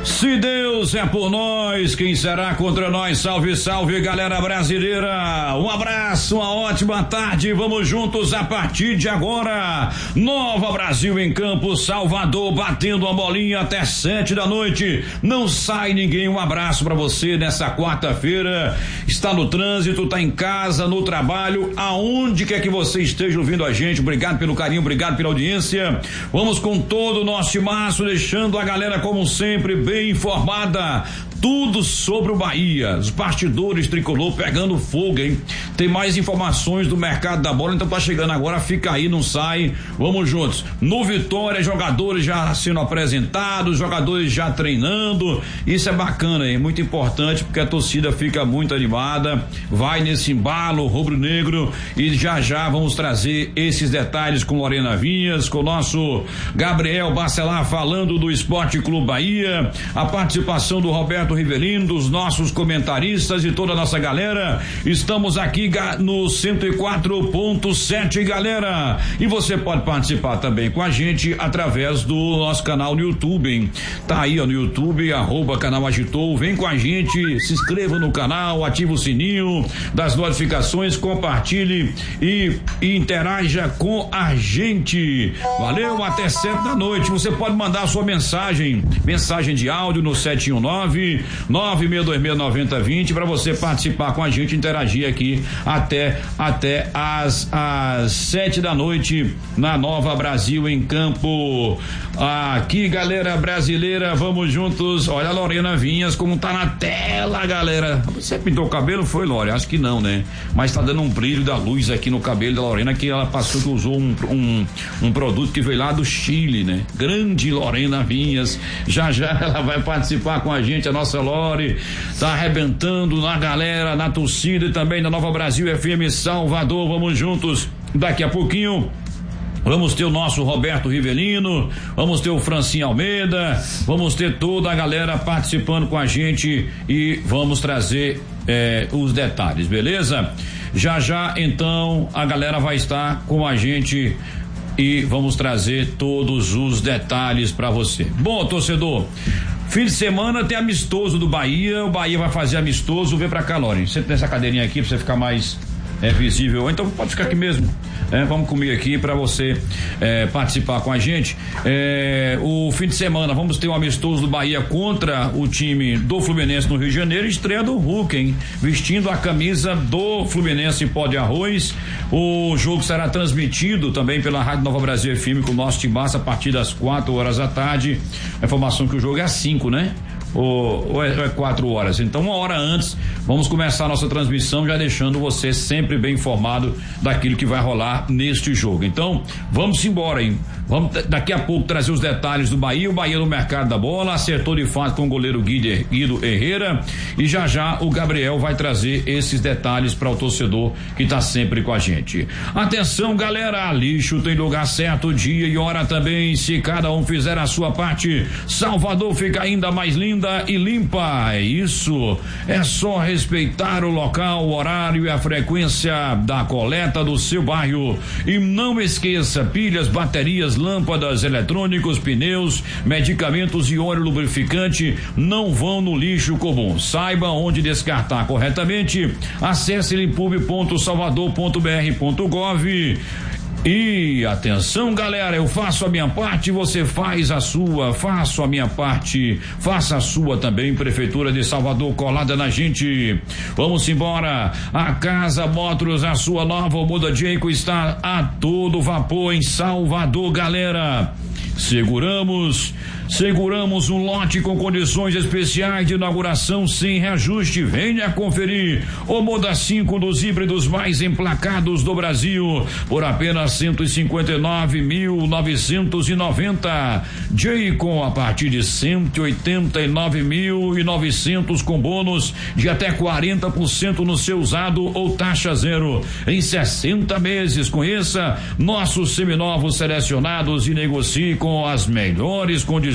Se Deus é por nós, quem será contra nós? Salve, salve, galera brasileira. Um abraço, uma ótima tarde. Vamos juntos a partir de agora. Nova Brasil em campo, Salvador, batendo a bolinha até 7 da noite. Não sai ninguém. Um abraço pra você nessa quarta-feira. Está no trânsito, tá em casa, no trabalho, aonde quer que você esteja ouvindo a gente. Obrigado pelo carinho, obrigado pela audiência. Vamos com todo o nosso timaço, deixando a galera, como sempre, bem informada. Tudo sobre o Bahia, os bastidores tricolor pegando fogo, hein? Tem mais informações do mercado da bola, então tá chegando agora, fica aí, não sai, vamos juntos. No Vitória, jogadores já sendo apresentados, jogadores já treinando, isso é bacana, hein? Muito importante, porque a torcida fica muito animada, vai nesse embalo rubro-negro e já vamos trazer esses detalhes com Lorena Vinhas, com o nosso Gabriel Bacelar falando do Esporte Clube Bahia, a participação do Roberto Rivelino, dos nossos comentaristas e toda a nossa galera. Estamos aqui no 104.7, galera. E você pode participar também com a gente através do nosso canal no YouTube, hein? Tá aí, ó, no YouTube, @canal Agitou. Vem com a gente, se inscreva no canal, ativa o sininho das notificações, compartilhe e interaja com a gente. Valeu, até 7 da noite. Você pode mandar a sua mensagem de áudio no 719-9626-9020 para você participar com a gente, interagir aqui até às 7 da noite na Nova Brasil em campo. Aqui, galera brasileira, vamos juntos. Olha a Lorena Vinhas como tá na tela, galera. Você pintou o cabelo? Foi, Lore? Acho que não, né? Mas tá dando um brilho da luz aqui no cabelo da Lorena, que ela passou, que usou um produto que veio lá do Chile, né? Grande Lorena Vinhas. Já ela vai participar com a gente, a nossa Lore, tá arrebentando na galera, na torcida e também na Nova Brasil FM Salvador. Vamos juntos. Daqui a pouquinho vamos ter o nosso Roberto Rivelino, vamos ter o Francinho Almeida, vamos ter toda a galera participando com a gente e vamos trazer os detalhes, beleza? Já então a galera vai estar com a gente e vamos trazer todos os detalhes para você. Bom, torcedor, fim de semana tem amistoso do Bahia, o Bahia vai fazer amistoso. Vem pra cá, Lore, você tem essa cadeirinha aqui pra você ficar mais visível, então pode ficar aqui mesmo, vamos comer aqui pra você participar com a gente. O fim de semana vamos ter um amistoso do Bahia contra o time do Fluminense no Rio de Janeiro, estreia do Hulk, hein? Vestindo a camisa do Fluminense em pó de arroz. O jogo será transmitido também pela Rádio Nova Brasil FM com o nosso timaço a partir das 4 horas da tarde. A informação que o jogo é às 5, né? Ou é 4 horas, então 1 hora antes vamos começar a nossa transmissão, já deixando você sempre bem informado daquilo que vai rolar neste jogo. Então vamos embora, hein? Vamos daqui a pouco trazer os detalhes do Bahia. O Bahia no mercado da bola, acertou de fato com o goleiro Guido Herrera, e já o Gabriel vai trazer esses detalhes para o torcedor que tá sempre com a gente. Atenção, galera, lixo tem lugar certo, dia e hora também. Se cada um fizer a sua parte, Salvador fica ainda mais linda e limpa. É isso, é só respeitar o local, o horário e a frequência da coleta do seu bairro. E não esqueça, pilhas, baterias, lâmpadas, eletrônicos, pneus, medicamentos e óleo lubrificante não vão no lixo comum. Saiba onde descartar corretamente. Acesse limpub.salvador.br.gov. E atenção, galera, eu faço a minha parte, você faz a sua. Faço a minha parte, faça a sua também. Prefeitura de Salvador colada na gente. Vamos embora. A Casa Motors, a sua nova Muda Jayco, está a todo vapor em Salvador, galera. Seguramos um lote com condições especiais de inauguração sem reajuste. Venha conferir o Moda 5 dos híbridos mais emplacados do Brasil por apenas 159.990. Jayco a partir de 189.900 com bônus de até 40% no seu usado ou taxa zero em 60 meses. Conheça nossos seminovos selecionados e negocie com as melhores condições